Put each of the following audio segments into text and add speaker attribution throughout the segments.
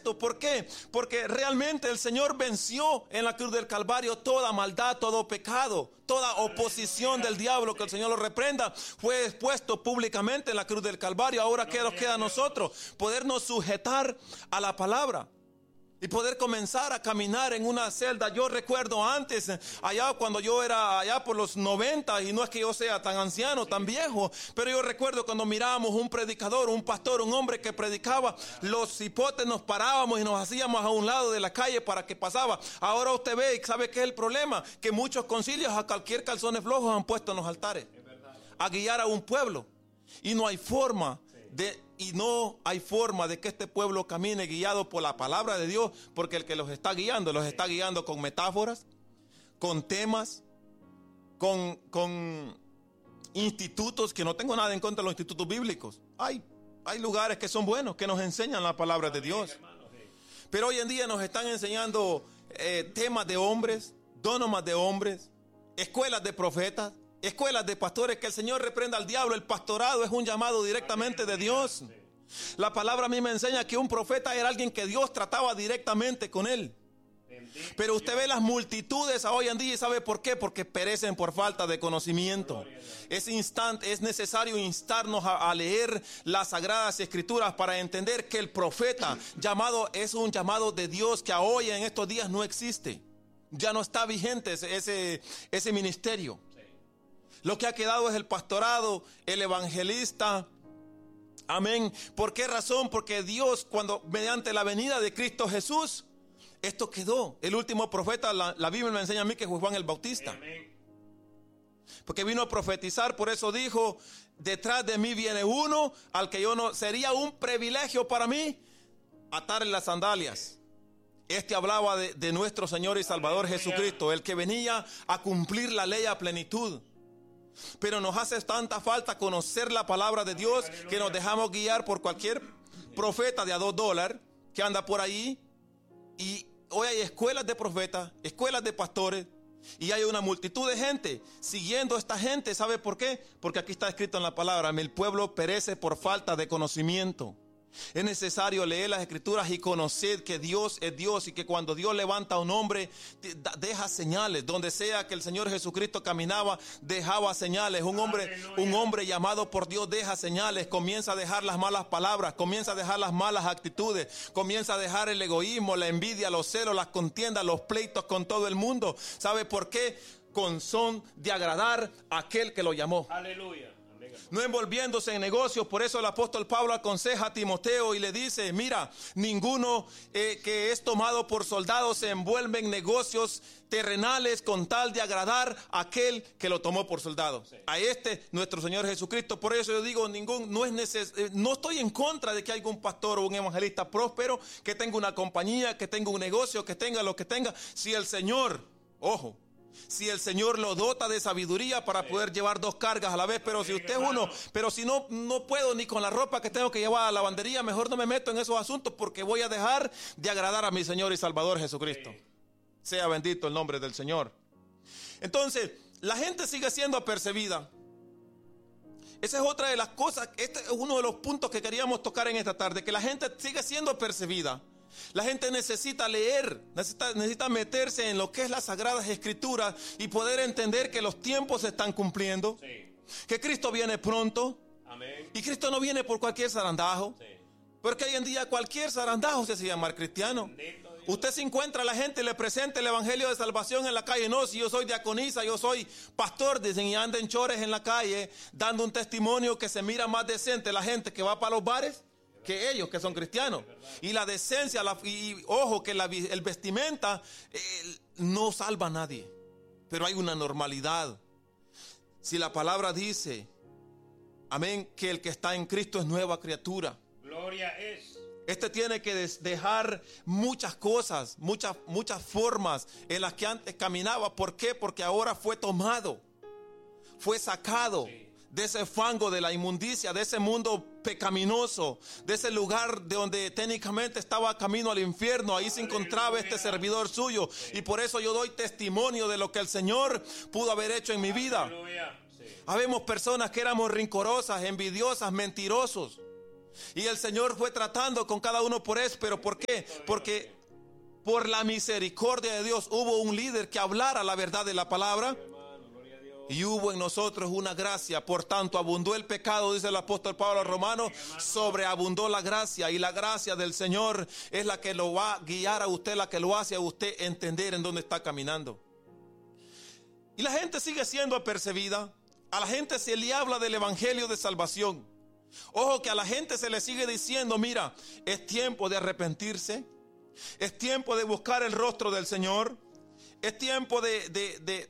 Speaker 1: esto. ¿Por qué? Porque realmente el Señor venció en la cruz del Calvario toda maldad, todo pecado, toda oposición del diablo, que el Señor lo reprenda, fue expuesto públicamente en la cruz del Calvario. Ahora, ¿qué nos queda a nosotros? Podernos sujetar a la palabra y poder comenzar a caminar en una celda. Yo recuerdo antes, allá cuando yo era allá por los 90, y no es que yo sea tan anciano, tan viejo, pero yo recuerdo cuando mirábamos un predicador, un pastor, un hombre que predicaba, los hipotes nos parábamos y nos hacíamos a un lado de la calle para que pasaba. Ahora usted ve y sabe qué es el problema, que muchos concilios a cualquier calzones flojos han puesto en los altares a guiar a un pueblo, y no hay forma de que este pueblo camine guiado por la palabra de Dios, porque el que los está guiando con metáforas, con temas, con institutos, que no tengo nada en contra de los institutos bíblicos. Hay lugares que son buenos, que nos enseñan la palabra de Dios. Pero hoy en día nos están enseñando temas de hombres, dogmas de hombres, escuelas de profetas, escuelas de pastores. Que el Señor reprenda al diablo. El pastorado es un llamado directamente de Dios. La palabra a mí me enseña que un profeta era alguien que Dios trataba directamente con él. Pero usted ve las multitudes hoy en día, y ¿sabe por qué? Porque perecen por falta de conocimiento. Es necesario instarnos a leer las Sagradas Escrituras para entender que el profeta llamado es un llamado de Dios que hoy en estos días no existe. Ya no está vigente ese ministerio. Lo que ha quedado es el pastorado, el evangelista. Amén. ¿Por qué razón? Porque Dios, cuando mediante la venida de Cristo Jesús, esto quedó. El último profeta, la Biblia me enseña a mí que fue Juan el Bautista. Amén. Porque vino a profetizar, por eso dijo: detrás de mí viene uno al que yo no, sería un privilegio para mí atarle las sandalias. Este hablaba de nuestro Señor y Salvador Jesucristo, el que venía a cumplir la ley a plenitud. Pero nos hace tanta falta conocer la palabra de Dios que nos dejamos guiar por cualquier profeta de a $2 que anda por ahí. Y hoy hay escuelas de profetas, escuelas de pastores, y hay una multitud de gente siguiendo a esta gente. ¿Sabe por qué? Porque aquí está escrito en la palabra: el pueblo perece por falta de conocimiento. Es necesario leer las Escrituras y conocer que Dios es Dios, y que cuando Dios levanta a un hombre, deja señales. Donde sea que el Señor Jesucristo caminaba, dejaba señales. Un hombre llamado por Dios deja señales. Comienza a dejar las malas palabras, comienza a dejar las malas actitudes, comienza a dejar el egoísmo, la envidia, los celos, las contiendas, los pleitos con todo el mundo. ¿Sabe por qué? Con son de agradar a aquel que lo llamó. Aleluya. No envolviéndose en negocios. Por eso el apóstol Pablo aconseja a Timoteo y le dice: mira, ninguno que es tomado por soldado se envuelve en negocios terrenales con tal de agradar a aquel que lo tomó por soldado. Sí. A nuestro Señor Jesucristo. Por eso yo digo, no estoy en contra de que haya un pastor o un evangelista próspero, que tenga una compañía, que tenga un negocio, que tenga lo que tenga. Si el Señor, ojo, si el Señor lo dota de sabiduría para poder llevar 2 cargas a la vez. Pero si usted es uno, pero si no puedo ni con la ropa que tengo que llevar a la lavandería, mejor no me meto en esos asuntos, porque voy a dejar de agradar a mi Señor y Salvador Jesucristo. Sea bendito el nombre del Señor. Entonces, la gente sigue siendo apercibida. Esa es otra de las cosas. Este es uno de los puntos que queríamos tocar en esta tarde, que la gente sigue siendo apercibida. La gente necesita leer, necesita meterse en lo que es las Sagradas Escrituras y poder entender que los tiempos se están cumpliendo, sí, que Cristo viene pronto. Amén. Y Cristo no viene por cualquier zarandajo, sí, porque hoy en día cualquier zarandajo se hace llamar cristiano. Usted se encuentra a la gente y le presenta el evangelio de salvación en la calle. No, si yo soy diaconisa, yo soy pastor, dicen, y andan chores en la calle dando un testimonio que se mira más decente la gente que va para los bares que ellos que son cristianos. Y la decencia, ojo, que el vestimenta no salva a nadie, pero hay una normalidad. Si la palabra dice, amén, que el que está en Cristo es nueva criatura. Gloria es. Tiene que dejar muchas cosas, muchas formas en las que antes caminaba. ¿Por qué? Porque ahora fue tomado, fue sacado, sí, de ese fango, de la inmundicia, de ese mundo pecaminoso, de ese lugar de donde técnicamente estaba camino al infierno. Ahí se encontraba este servidor suyo. Y por eso yo doy testimonio de lo que el Señor pudo haber hecho en mi vida. Habemos personas que éramos rencorosas, envidiosas, mentirosos. Y el Señor fue tratando con cada uno por eso. ¿Pero por qué? Porque por la misericordia de Dios hubo un líder que hablara la verdad de la palabra. Y hubo en nosotros una gracia. Por tanto, abundó el pecado, dice el apóstol Pablo a los Romanos, sobreabundó la gracia. Y la gracia del Señor es la que lo va a guiar a usted, la que lo hace a usted entender en dónde está caminando. Y la gente sigue siendo apercibida. A la gente se le habla del evangelio de salvación. Ojo, que a la gente se le sigue diciendo: mira, es tiempo de arrepentirse, es tiempo de buscar el rostro del Señor, es tiempo de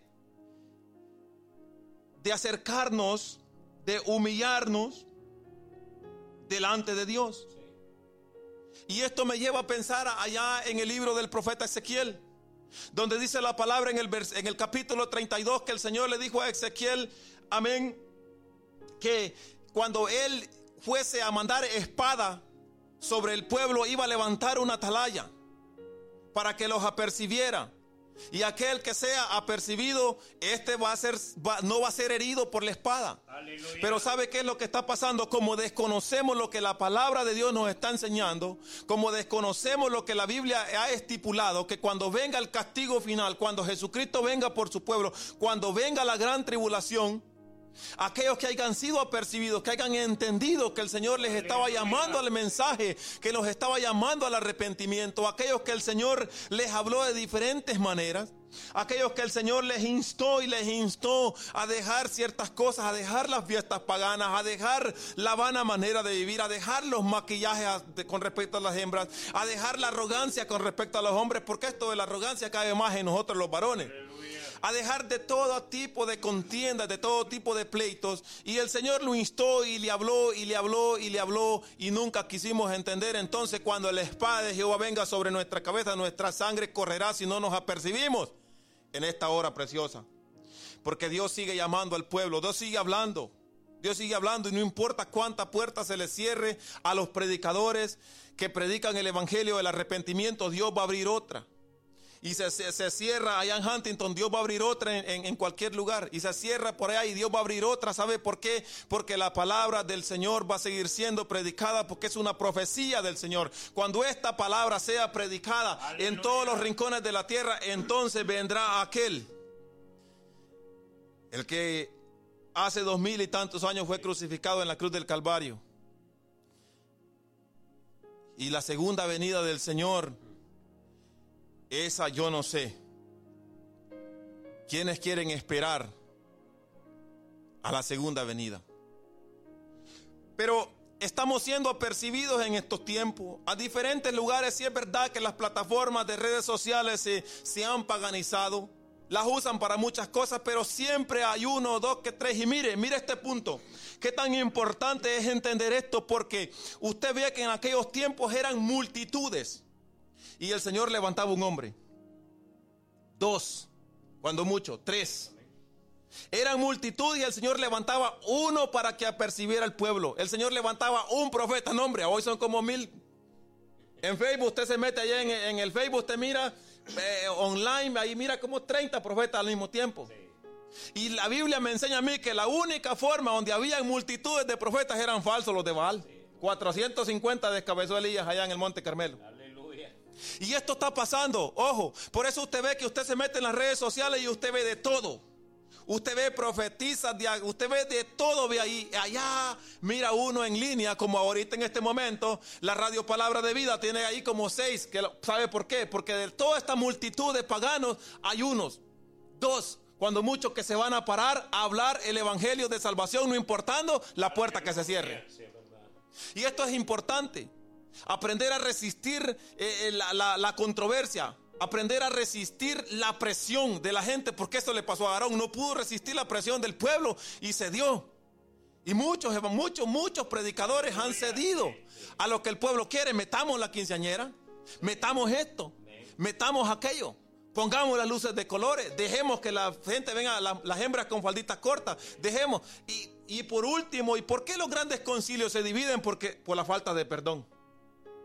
Speaker 1: acercarnos, de humillarnos delante de Dios. Y esto me lleva a pensar allá en el libro del profeta Ezequiel, donde dice la palabra en el capítulo 32 que el Señor le dijo a Ezequiel, amén, que cuando él fuese a mandar espada sobre el pueblo, iba a levantar una atalaya para que los apercibiera. Y aquel que sea apercibido, no va a ser herido por la espada. Aleluya. Pero ¿sabe qué es lo que está pasando? Como desconocemos lo que la palabra de Dios nos está enseñando, como desconocemos lo que la Biblia ha estipulado, que cuando venga el castigo final, cuando Jesucristo venga por su pueblo, cuando venga la gran tribulación, aquellos que hayan sido apercibidos, que hayan entendido que el Señor les estaba llamando al mensaje, que los estaba llamando al arrepentimiento, aquellos que el Señor les habló de diferentes maneras, aquellos que el Señor les instó a dejar ciertas cosas, a dejar las fiestas paganas, a dejar la vana manera de vivir, a dejar los maquillajes con respecto a las hembras, a dejar la arrogancia con respecto a los hombres, porque esto de la arrogancia cae más en nosotros los varones. A dejar de todo tipo de contiendas, de todo tipo de pleitos. Y el Señor lo instó y le habló y le habló y le habló, y nunca quisimos entender. Entonces, cuando la espada de Jehová venga sobre nuestra cabeza, nuestra sangre correrá si no nos apercibimos en esta hora preciosa. Porque Dios sigue llamando al pueblo, Dios sigue hablando. Dios sigue hablando, y no importa cuánta puerta se le cierre a los predicadores que predican el evangelio del arrepentimiento, Dios va a abrir otra. Y se cierra allá en Huntington, Dios va a abrir otra en cualquier lugar. Y se cierra por allá y Dios va a abrir otra. ¿Sabe por qué? Porque la palabra del Señor va a seguir siendo predicada, porque es una profecía del Señor. Cuando esta palabra sea predicada, aleluya, en todos los rincones de la tierra, entonces vendrá aquel, el que hace 2000 y tantos años fue crucificado en la cruz del Calvario. Y la segunda venida del Señor, esa yo no sé. ¿Quiénes quieren esperar a la segunda venida? Pero estamos siendo apercibidos en estos tiempos a diferentes lugares. Sí, es verdad que las plataformas de redes sociales se han paganizado, las usan para muchas cosas, pero siempre hay uno, dos, que tres. Y mire este punto. Qué tan importante es entender esto, porque usted ve que en aquellos tiempos eran multitudes. Y el Señor levantaba un hombre, 2, cuando mucho, 3. Eran multitud y el Señor levantaba uno para que apercibiera al pueblo. El Señor levantaba un profeta. No, hombre, hoy son como 1000. En Facebook, usted se mete allá en el Facebook, usted mira online, ahí mira como 30 profetas al mismo tiempo. Y la Biblia me enseña a mí que la única forma donde había multitudes de profetas eran falsos, los de Baal. 450 descabezó Elías allá en el Monte Carmelo. Y esto está pasando, ojo. Por eso usted ve que usted se mete en las redes sociales y usted ve de todo. Usted ve profetizas, usted ve de todo, ve ahí. Allá mira uno en línea, como ahorita en este momento, la radio Palabra de Vida tiene ahí como 6. ¿Sabe por qué? Porque de toda esta multitud de paganos hay unos, 2, cuando muchos, que se van a parar a hablar el evangelio de salvación, no importando la puerta que se cierre. Y esto es importante. Aprender a resistir la controversia, aprender a resistir la presión de la gente, porque esto le pasó a Aarón. No pudo resistir la presión del pueblo y cedió. Y muchos predicadores han cedido a lo que el pueblo quiere. Metamos la quinceañera, metamos esto, metamos aquello, pongamos las luces de colores, dejemos que la gente venga, las hembras con falditas cortas, dejemos. Y por último, ¿y por qué los grandes concilios se dividen? Por la falta de perdón.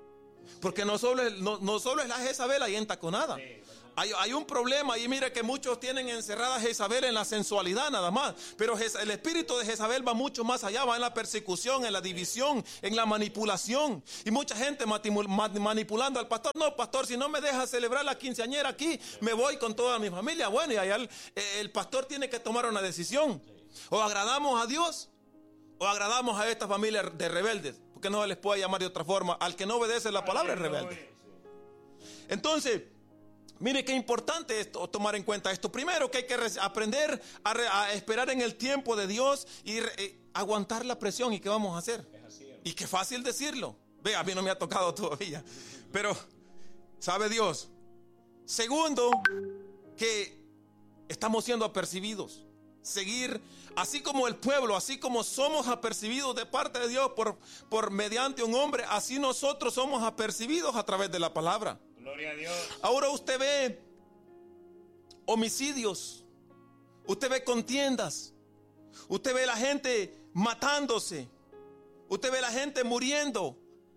Speaker 1: Porque no solo es la Jezabel ahí entaconada. Hay un problema y mire que muchos tienen encerrada a Jezabel en la sensualidad nada más. Pero el espíritu de Jezabel va mucho más allá, va en la persecución, en la división, en la manipulación. Y mucha gente manipulando al pastor. No, pastor, si no me deja celebrar la quinceañera aquí, me voy con toda mi familia. Bueno, y allá el pastor tiene que tomar una decisión. O agradamos a Dios o agradamos a esta familia de rebeldes. Porque no les puede llamar de otra forma. Al que no obedece la palabra es rebelde. Entonces, mire qué importante es tomar en cuenta esto. Primero que hay que aprender a esperar en el tiempo de Dios y aguantar la presión. ¿Y qué vamos a hacer? Y qué fácil decirlo. Ve, a mí no me ha tocado todavía. Pero, ¿sabe Dios? Segundo, que estamos siendo apercibidos. Seguir, así como el pueblo, así como somos apercibidos de parte de Dios por mediante un hombre, así nosotros somos apercibidos a través de la palabra.
Speaker 2: Gloria a Dios.
Speaker 1: Ahora usted ve homicidios, usted ve contiendas, usted ve la gente matándose, usted ve la gente muriendo,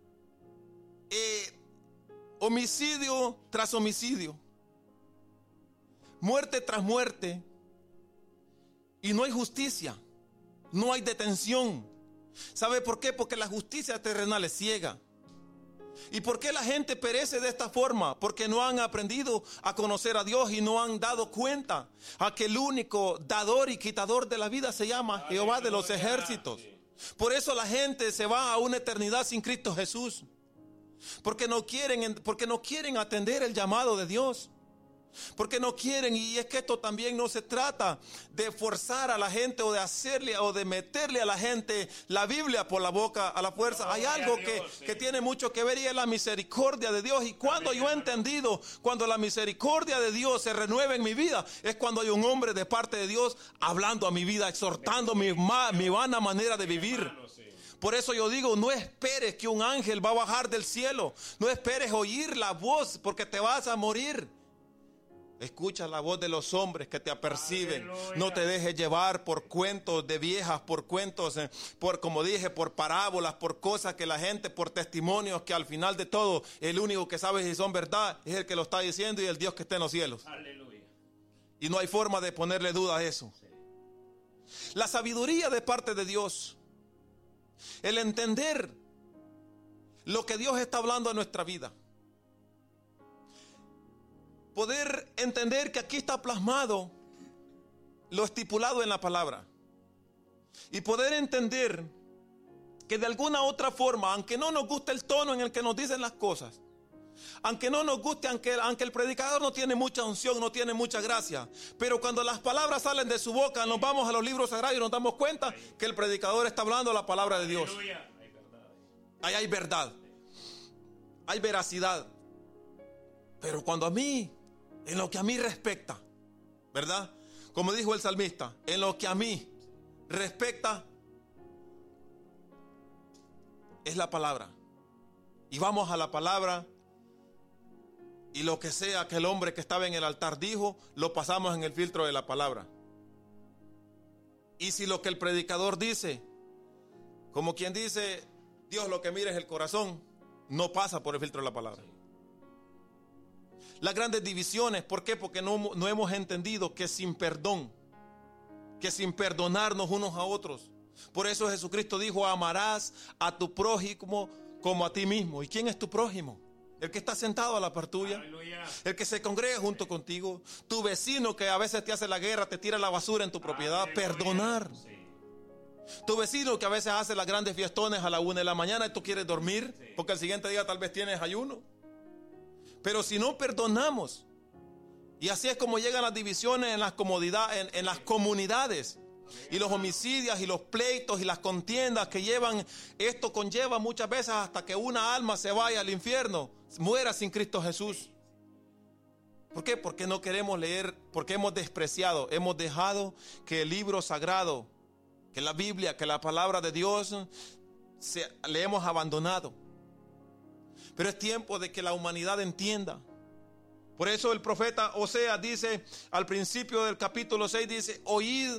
Speaker 1: homicidio tras homicidio, muerte tras muerte, y no hay justicia, no hay detención. ¿Sabe por qué? Porque la justicia terrenal es ciega. ¿Y por qué la gente perece de esta forma? Porque no han aprendido a conocer a Dios y no han dado cuenta a que el único dador y quitador de la vida se llama Jehová de los ejércitos. Por eso la gente se va a una eternidad sin Cristo Jesús. Porque no quieren atender el llamado de Dios. Porque no quieren, y es que esto también no se trata de forzar a la gente o de hacerle o de meterle a la gente la Biblia por la boca a la fuerza. Hay algo que tiene mucho que ver y es la misericordia de Dios. Y cuando yo he entendido, cuando la misericordia de Dios se renueva en mi vida, es cuando hay un hombre de parte de Dios hablando a mi vida, exhortando mi vana manera de vivir. Por eso yo digo, no esperes que un ángel va a bajar del cielo. No esperes oír la voz porque te vas a morir. Escucha la voz de los hombres que te aperciben. Aleluya. No te dejes llevar por cuentos de viejas, por cuentos, como dije, por parábolas, por cosas que la gente, por testimonios que al final de todo, el único que sabe si son verdad es el que lo está diciendo y el Dios que está en los cielos. Aleluya. Y no hay forma de ponerle duda a eso. Sí. La sabiduría de parte de Dios, el entender lo que Dios está hablando a nuestra vida. Poder entender que aquí está plasmado lo estipulado en la palabra. Y poder entender que de alguna otra forma, aunque no nos guste el tono en el que nos dicen las cosas, aunque no nos guste, aunque el predicador no tiene mucha unción, no tiene mucha gracia, pero cuando las palabras salen de su boca, nos vamos a los libros sagrados y nos damos cuenta que el predicador está hablando la palabra de Dios. Ahí hay verdad, hay veracidad. Pero cuando en lo que a mí respecta, ¿verdad? Como dijo el salmista, en lo que a mí respecta es la palabra. Y vamos a la palabra y lo que sea que el hombre que estaba en el altar dijo, lo pasamos en el filtro de la palabra. Y si lo que el predicador dice, como quien dice, Dios lo que mira es el corazón, no pasa por el filtro de la palabra. Las grandes divisiones, ¿por qué? Porque no hemos entendido que sin perdón, que sin perdonarnos unos a otros. Por eso Jesucristo dijo, amarás a tu prójimo como a ti mismo. ¿Y quién es tu prójimo? El que está sentado a la par tuya, el que se congrega junto contigo, tu vecino que a veces te hace la guerra, te tira la basura en tu propiedad. Perdonar. Tu vecino que a veces hace las grandes fiestones a la 1 de la mañana y tú quieres dormir porque el siguiente día tal vez tienes ayuno. Pero si no perdonamos, y así es como llegan las divisiones en las comunidades, y los homicidios y los pleitos y las contiendas que llevan, esto conlleva muchas veces hasta que una alma se vaya al infierno, muera sin Cristo Jesús. ¿Por qué? Porque no queremos leer, porque hemos despreciado, hemos dejado que el libro sagrado, que la Biblia, que la palabra de Dios, le hemos abandonado. Pero es tiempo de que la humanidad entienda. Por eso el profeta Oseas dice, al principio del capítulo 6, dice, oíd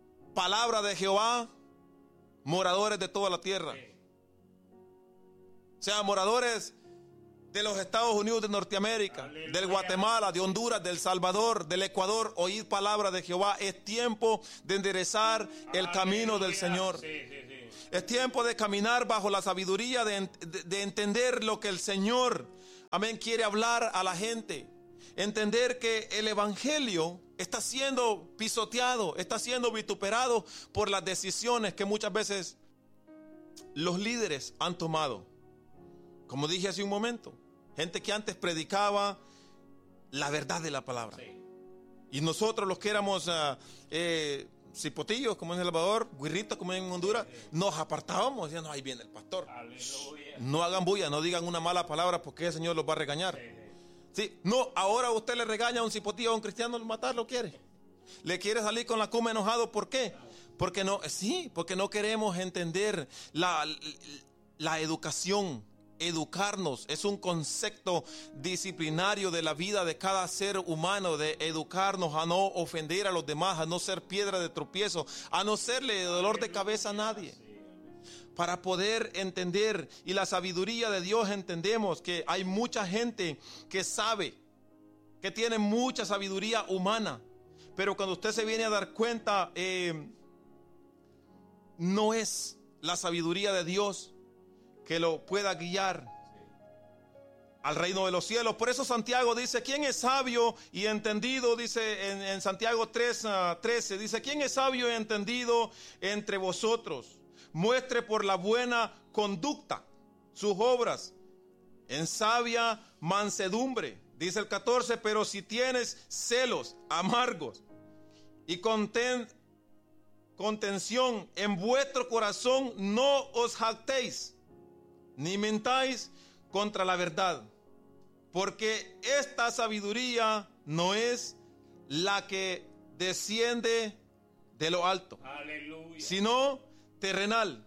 Speaker 1: palabra de Jehová, moradores de toda la tierra. sean moradores de los Estados Unidos de Norteamérica, del Guatemala, de Honduras, del Salvador, del Ecuador, oíd palabra de Jehová. Es tiempo de enderezar el camino del Señor. Es tiempo de caminar bajo la sabiduría, de entender lo que el Señor, amén, quiere hablar a la gente. Entender que el evangelio está siendo pisoteado, está siendo vituperado por las decisiones que muchas veces los líderes han tomado. Como dije hace un momento, gente que antes predicaba la verdad de la palabra. Y nosotros los que éramos cipotillos, como en El Salvador, guirritos, como en Honduras, nos apartábamos. Decían, no, ahí viene el pastor. Aleluya. No hagan bulla, no digan una mala palabra porque el Señor los va a regañar. Sí, no, ahora usted le regaña a un cipotillo, a un cristiano, matarlo quiere. Le quiere salir con la cuma enojado, ¿por qué? Porque no queremos entender la educación. Educarnos es un concepto disciplinario de la vida de cada ser humano, de educarnos a no ofender a los demás, a no ser piedra de tropiezo, a no serle dolor de cabeza a nadie. Para poder entender, y la sabiduría de Dios, entendemos que hay mucha gente que sabe, que tiene mucha sabiduría humana, pero cuando usted se viene a dar cuenta, no es la sabiduría de Dios que lo pueda guiar al reino de los cielos. Por eso Santiago dice, ¿quién es sabio y entendido? Dice en Santiago 3:13, dice, ¿quién es sabio y entendido entre vosotros? Muestre por la buena conducta sus obras en sabia mansedumbre. Dice el 14, pero si tienes celos amargos y contención en vuestro corazón, no os jactéis ni mentáis contra la verdad, porque esta sabiduría no es la que desciende de lo alto, aleluya, sino terrenal,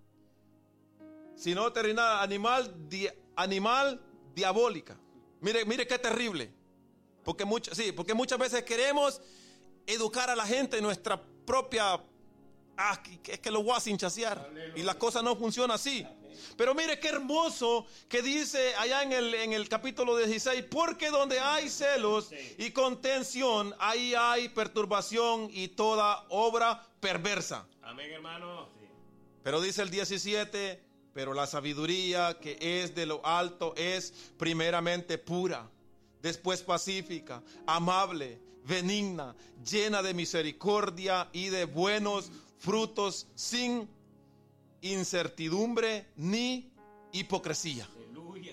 Speaker 1: animal diabólica. Mire qué terrible, porque muchas veces queremos educar a la gente en nuestra propia, es que lo voy a cinchasear, y la cosa no funciona así. Pero mire qué hermoso que dice allá en el capítulo 16, porque donde hay celos y contención, ahí hay perturbación y toda obra perversa. Amén, hermano. Sí. Pero dice el 17, pero la sabiduría que es de lo alto es primeramente pura, después pacífica, amable, benigna, llena de misericordia y de buenos frutos, sin incertidumbre ni hipocresía. Aleluya.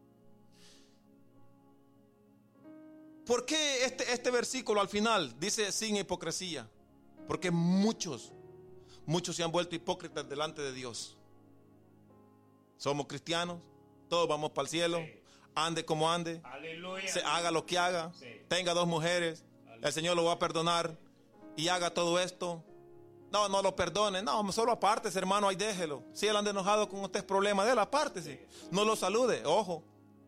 Speaker 1: ¿Por qué este versículo al final dice sin hipocresía? Porque muchos se han vuelto hipócritas delante de Dios. Somos cristianos, todos vamos para el cielo, sí, ande como ande, aleluya, haga lo que haga, sí, tenga 2 mujeres, aleluya, el Señor lo va a perdonar, y haga todo esto. No lo perdone. No, solo apártese, hermano, ahí déjelo. Si él anda enojado con usted es problema de él, apártese. No lo salude, ojo.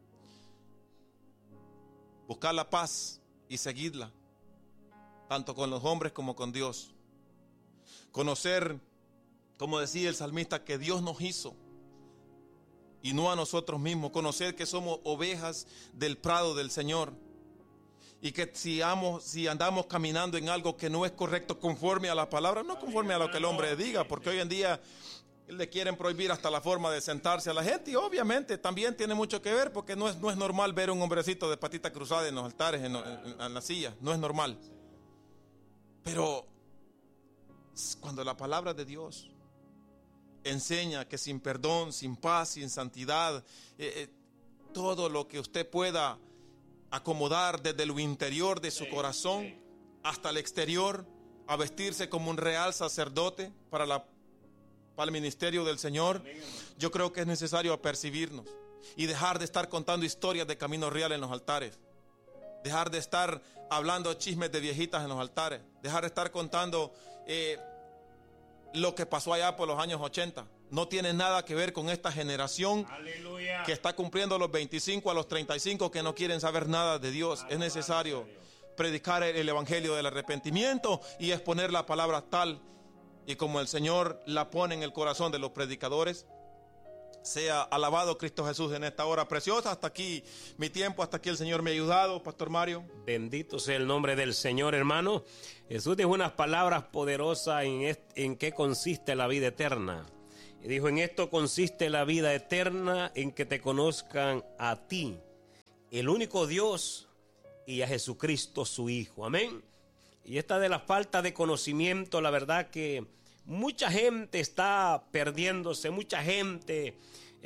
Speaker 1: Buscar la paz y seguirla, tanto con los hombres como con Dios. Conocer, como decía el salmista, que Dios nos hizo y no a nosotros mismos. Conocer que somos ovejas del prado del Señor. Y que si andamos caminando en algo que no es correcto conforme a la palabra, no conforme a lo que el hombre diga, porque hoy en día le quieren prohibir hasta la forma de sentarse a la gente, y obviamente también tiene mucho que ver, porque no es normal ver un hombrecito de patita cruzada en los altares, en la silla, no es normal. Pero cuando la palabra de Dios enseña que sin perdón, sin paz, sin santidad, todo lo que usted pueda acomodar desde lo interior de su corazón hasta el exterior, a vestirse como un real sacerdote para el ministerio del Señor, yo creo que es necesario apercibirnos y dejar de estar contando historias de Camino Real en los altares, dejar de estar hablando chismes de viejitas en los altares, dejar de estar contando lo que pasó allá por los años 80. No tiene nada que ver con esta generación, aleluya, que está cumpliendo los 25 a los 35, que no quieren saber nada de Dios. Es necesario predicar el evangelio del arrepentimiento y exponer la palabra tal y como el Señor la pone en el corazón de los predicadores, Sea alabado Cristo Jesús en esta hora preciosa. Hasta aquí mi tiempo, hasta aquí el Señor me ha ayudado, Pastor Mario.
Speaker 2: Bendito sea el nombre del Señor, hermano. Jesús dijo unas palabras poderosas en qué consiste la vida eterna. Y dijo: en esto consiste la vida eterna, en que te conozcan a ti, el único Dios, y a Jesucristo su Hijo. Amén. Y esta de la falta de conocimiento, la verdad que mucha gente está perdiéndose, mucha gente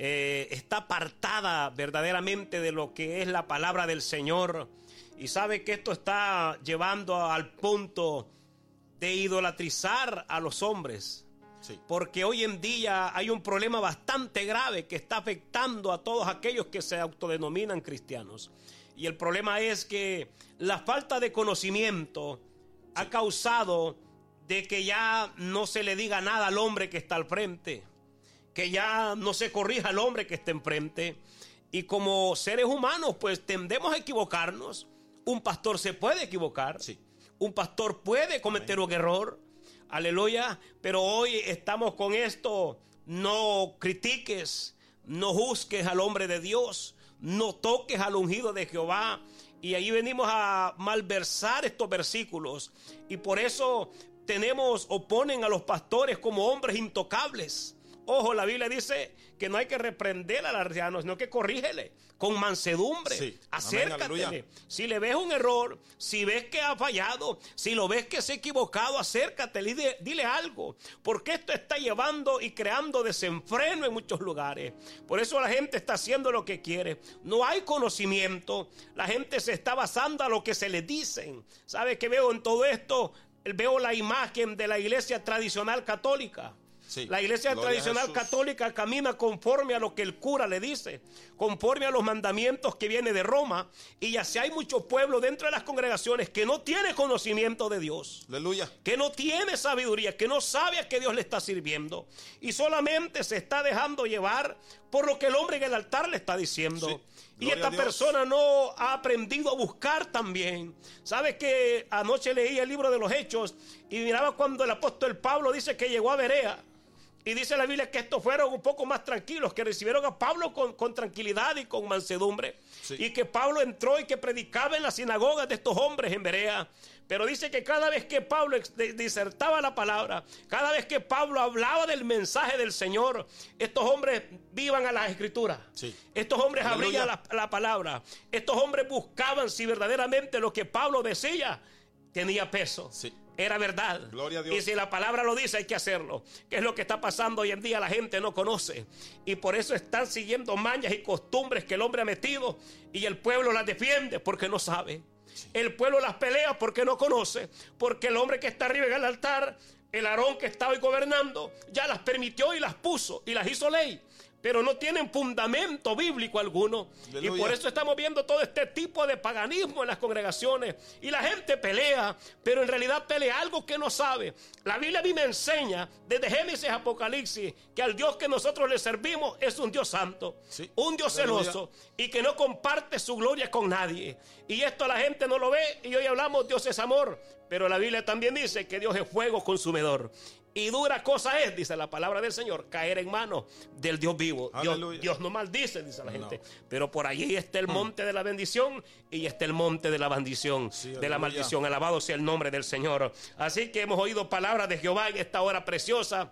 Speaker 2: está apartada verdaderamente de lo que es la palabra del Señor, y sabe que esto está llevando al punto de idolatrizar a los hombres.
Speaker 1: Sí.
Speaker 2: Porque hoy en día hay un problema bastante grave que está afectando a todos aquellos que se autodenominan cristianos. Y el problema es que la falta de conocimiento ha causado de que ya no se le diga nada al hombre que está al frente, que ya no se corrija al hombre que está enfrente. Y como seres humanos, pues tendemos a equivocarnos. Un pastor se puede equivocar.
Speaker 1: Sí.
Speaker 2: Un pastor puede cometer un error. Aleluya. Pero hoy estamos con esto: no critiques, no juzgues al hombre de Dios, no toques al ungido de Jehová. Y ahí venimos a malversar estos versículos, y por eso tenemos o ponen a los pastores como hombres intocables. Ojo, la Biblia dice que no hay que reprender al anciano, sino que corrígele con mansedumbre.
Speaker 1: Sí.
Speaker 2: Acércatele. Si le ves un error, si ves que ha fallado, si lo ves que se ha equivocado, acércatele y dile algo. Porque esto está llevando y creando desenfreno en muchos lugares. Por eso la gente está haciendo lo que quiere. No hay conocimiento. La gente se está basando a lo que se le dicen. ¿Sabe qué veo en todo esto? Veo la imagen de la iglesia tradicional católica.
Speaker 1: Sí,
Speaker 2: la iglesia tradicional católica camina conforme a lo que el cura le dice, conforme a los mandamientos que viene de Roma. Y ya si hay mucho pueblo dentro de las congregaciones que no tiene conocimiento de Dios,
Speaker 1: Aleluya,
Speaker 2: que no tiene sabiduría, que no sabe a qué Dios le está sirviendo, y solamente se está dejando llevar por lo que el hombre en el altar le está diciendo. Sí. Y esta persona no ha aprendido a buscar también. ¿Sabes que anoche leí el libro de los Hechos y miraba cuando el apóstol Pablo dice que llegó a Berea? Y dice la Biblia que estos fueron un poco más tranquilos, que recibieron a Pablo con tranquilidad y con mansedumbre. Sí. Y que Pablo entró y que predicaba en las sinagogas de estos hombres en Berea. Pero dice que cada vez que Pablo disertaba la palabra, cada vez que Pablo hablaba del mensaje del Señor, estos hombres iban a las escrituras. Sí. Estos hombres abrían la palabra. Estos hombres buscaban si verdaderamente lo que Pablo decía tenía peso. Sí. Era verdad. Gloria a Dios. Y si la palabra lo dice, hay que hacerlo. ¿Qué es lo que está pasando hoy en día? La gente no conoce. Y por eso están siguiendo mañas y costumbres que el hombre ha metido. Y el pueblo las defiende porque no sabe. El pueblo las pelea porque no conoce. Porque el hombre que está arriba en el altar, el Aarón que está hoy gobernando, ya las permitió y las puso y las hizo ley. Pero no tienen fundamento bíblico alguno. Aleluya. Y por eso estamos viendo todo este tipo de paganismo en las congregaciones. Y la gente pelea, pero en realidad pelea algo que no sabe. La Biblia a mí me enseña, desde Génesis a Apocalipsis, que al Dios que nosotros le servimos es un Dios santo, sí, un Dios celoso, y que no comparte su gloria con nadie. Y esto la gente no lo ve, y hoy hablamos Dios es amor. Pero la Biblia también dice que Dios es fuego consumidor. Y dura cosa es, dice la palabra del Señor, caer en manos del Dios vivo. Dios no maldice, dice la gente. Pero por allí está el monte de la bendición y está el monte de la maldición, sí, de la maldición. Alabado sea el nombre del Señor. Así que hemos oído palabras de Jehová en esta hora preciosa.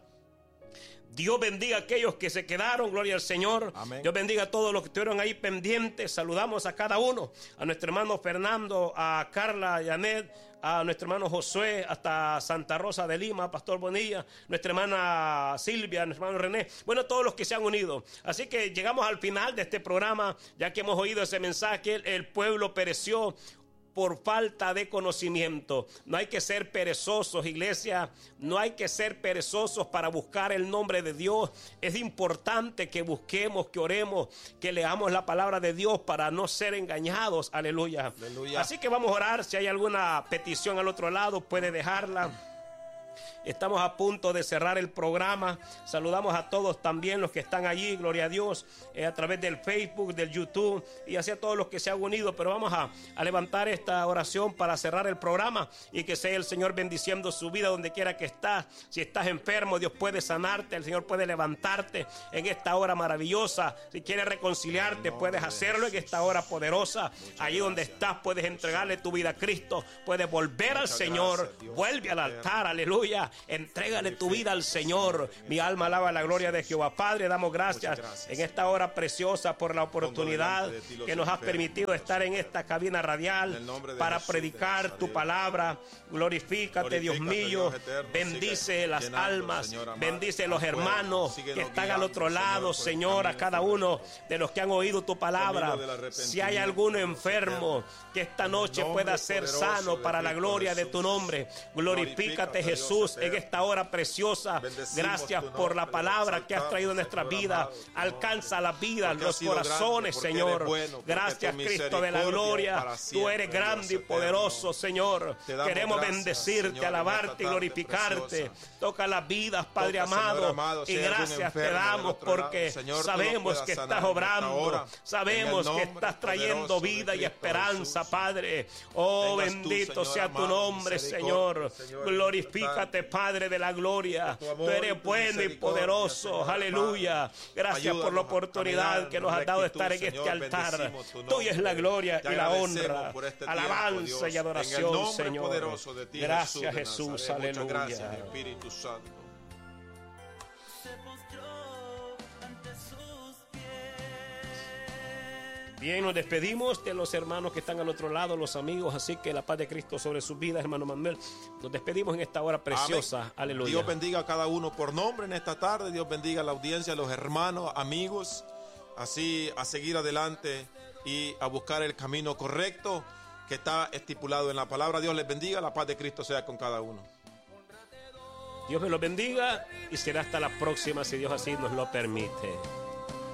Speaker 2: Dios bendiga a aquellos que se quedaron, gloria al Señor. Amén. Dios bendiga a todos los que estuvieron ahí pendientes. Saludamos a cada uno, a nuestro hermano Fernando, a Carla, a Janet, a nuestro hermano Josué, hasta Santa Rosa de Lima, Pastor Bonilla, nuestra hermana Silvia, nuestro hermano René, bueno, todos los que se han unido. Así que llegamos al final de este programa, ya que hemos oído ese mensaje, el pueblo pereció por falta de conocimiento. No hay que ser perezosos, iglesia. No hay que ser perezosos para buscar el nombre de Dios. Es importante que busquemos, que oremos, que leamos la palabra de Dios para no ser engañados. Aleluya. Aleluya. Así que vamos a orar. Si hay alguna petición al otro lado, puede dejarla. Estamos a punto de cerrar el programa. Saludamos a todos también los que están allí, gloria a Dios, a través del Facebook, del YouTube y así a todos los que se han unido. Pero vamos a levantar esta oración para cerrar el programa y que sea el Señor bendiciendo su vida donde quiera que estás. Si estás enfermo, Dios puede sanarte, el Señor puede levantarte en esta hora maravillosa. Si quieres reconciliarte, puedes hacerlo en esta hora poderosa. Allí donde estás, puedes entregarle tu vida a Cristo, puedes volver al Señor, vuelve al altar, aleluya. Entrégale tu vida al Señor. Mi alma alaba la gloria de Jehová. Padre, damos gracias en esta hora preciosa por la oportunidad que nos has permitido estar en esta cabina radial para predicar tu palabra. Glorifícate, Dios mío. Bendice las almas, bendice los hermanos que están al otro lado, Señor, a cada uno de los que han oído tu palabra. Si hay alguno enfermo, que esta noche pueda ser sano para la gloria de tu nombre. Glorifícate, Jesús, en esta hora preciosa. Gracias por la palabra que has traído en nuestra vida. Alcanza la vida, los corazones, Señor. Gracias, Cristo de la gloria. Tú eres grande y poderoso, Señor. Queremos bendecirte, alabarte y glorificarte. Toca las vidas, Padre amado. Y gracias te damos porque sabemos que estás obrando. Sabemos que estás trayendo vida y esperanza, Padre. Oh, bendito sea tu nombre, Señor. Glorifícate, Padre de la gloria. Tú eres bueno y poderoso. Aleluya. Gracias por la oportunidad que nos has dado de estar en este altar. Tuya es la gloria y la honra, alabanza y adoración, Señor. Gracias, Jesús. Aleluya. Bien, nos despedimos de los hermanos que están al otro lado, los amigos, así que la paz de Cristo sobre sus vidas, hermano Manuel. Nos despedimos en esta hora preciosa. Amén. Aleluya.
Speaker 1: Dios bendiga a cada uno por nombre en esta tarde. Dios bendiga a la audiencia, a los hermanos, amigos, así a seguir adelante y a buscar el camino correcto que está estipulado en la palabra. Dios les bendiga, la paz de Cristo sea con cada uno.
Speaker 2: Dios me los bendiga y será hasta la próxima si Dios así nos lo permite.